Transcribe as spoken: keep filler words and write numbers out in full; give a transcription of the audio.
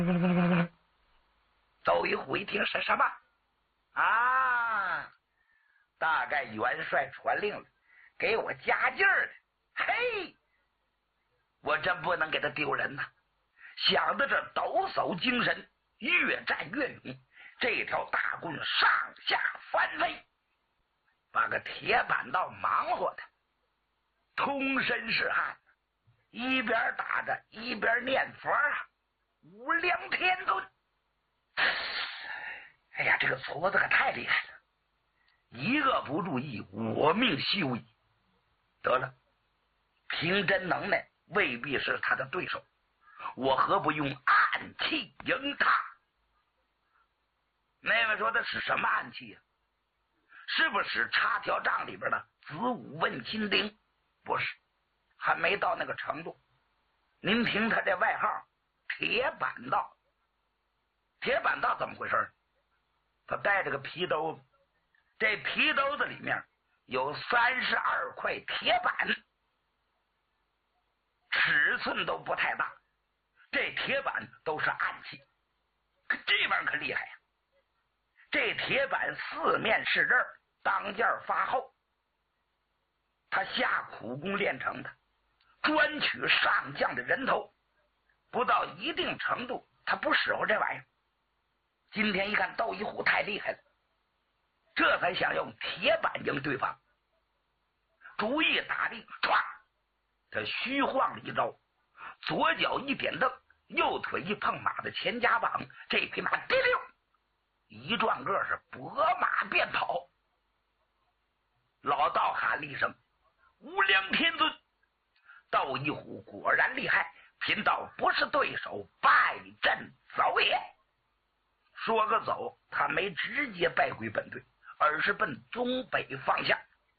窦一虎一听是什么啊？大概元帅传令了，给我加劲儿了。嘿，我真不能给他丢人呐！想的这抖擞精神，越战越勇，这条大棍上下翻飞，把个铁板道忙活的通身是汗，一边打着一边念佛啊，无量天尊。哎呀，这个矬子可太厉害了，一个不注意，我命休矣。得了，凭真能耐未必是他的对手，我何不用暗器迎他？那位说的是什么暗器呀、啊？是不是插条杖里边的子午问金钉？不是，还没到那个程度。您听他这外号铁板道。铁板道怎么回事？他带着个皮兜子，这皮兜子里面有三十二块铁板，尺寸都不太大，这铁板都是暗器。可这玩意儿可厉害呀、啊！这铁板四面是刃，当间发厚，他下苦功练成的，专取上将的人头，不到一定程度他不使唤这玩意儿。今天一看窦一虎太厉害了，这才想用铁板迎对方。主意打定，唰，他虚晃了一招，左脚一点蹬，右腿一碰马的前夹膀，这匹马滴溜一转个是拨马便跑。老道喊了一声无量天尊，窦一虎果然厉害，贫道不是对手，败阵走也。说个走，他没直接败回本队，而是奔东北方向。